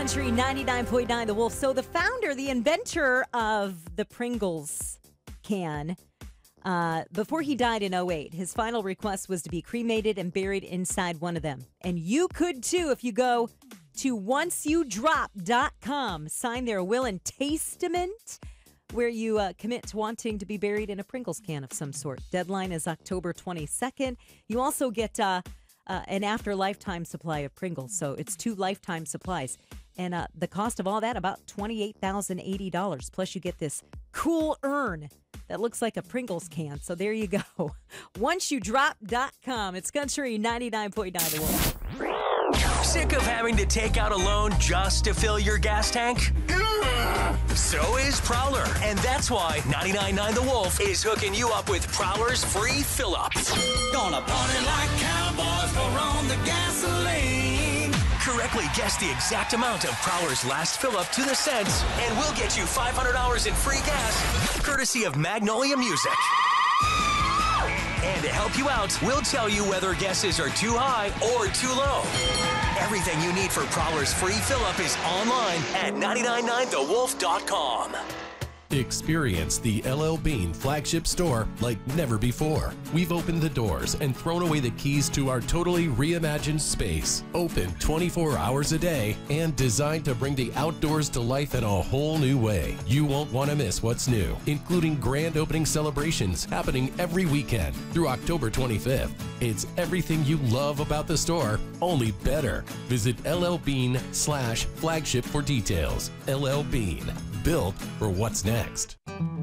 Country 99.9 The Wolf. So the founder, the inventor of the Pringles can, before he died in 2008, his final request was to be cremated and buried inside one of them. And you could too if you go to onceyoudrop.com, sign their will and testament, where you commit to wanting to be buried in a Pringles can of some sort. Deadline is October 22nd. You also get an after lifetime supply of Pringles. So it's 2 lifetime supplies. And the cost of all that, about $28,080. Plus you get this cool urn that looks like a Pringles can. So there you go. onceyoudrop.com. It's Country 99.9 The Wolf. Sick of having to take out a loan just to fill your gas tank? So is Prowler, and that's why 99.9 The Wolf is hooking you up with Prowler's free fill-up. Gonna party like cowboys, pour on the gasoline. Correctly guess the exact amount of Prowler's last fill-up to the cents, and we'll get you $500 in free gas, courtesy of Magnolia Music. And to help you out, we'll tell you whether guesses are too high or too low. Everything you need for Prowler's free fill-up is online at 999thewolf.com. Experience the LL Bean flagship store like never before. We've opened the doors and thrown away the keys to our totally reimagined space. Open 24 hours a day and designed to bring the outdoors to life in a whole new way. You won't want to miss what's new, including grand opening celebrations happening every weekend through October 25th. It's everything you love about the store, only better. Visit LLBean/flagship for details. LL Bean. Built for what's next.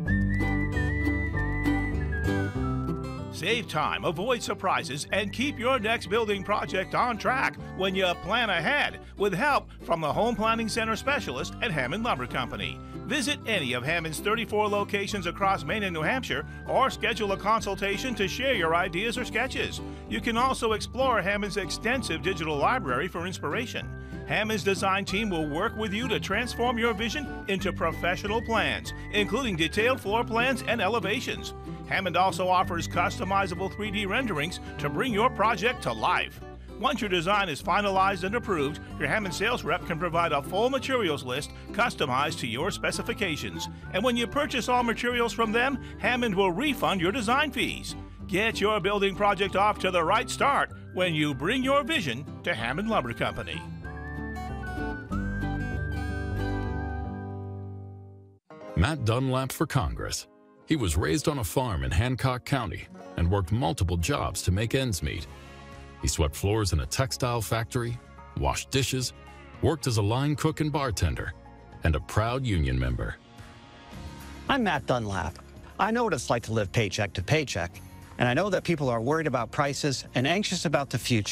Save time, avoid surprises, and keep your next building project on track when you plan ahead with help from the Home Planning Center specialist at Hammond Lumber Company. Visit any of Hammond's 34 locations across Maine and New Hampshire or schedule a consultation to share your ideas or sketches. You can also explore Hammond's extensive digital library for inspiration. Hammond's design team will work with you to transform your vision into professional plans, including detailed floor plans and elevations. Hammond also offers customizable 3D renderings to bring your project to life. Once your design is finalized and approved, your Hammond sales rep can provide a full materials list customized to your specifications. And when you purchase all materials from them, Hammond will refund your design fees. Get your building project off to the right start when you bring your vision to Hammond Lumber Company. Matt Dunlap for Congress. He was raised on a farm in Hancock County and worked multiple jobs to make ends meet. He swept floors in a textile factory, washed dishes, worked as a line cook and bartender, and a proud union member. I'm Matt Dunlap. I know what it's like to live paycheck to paycheck, and I know that people are worried about prices and anxious about the future.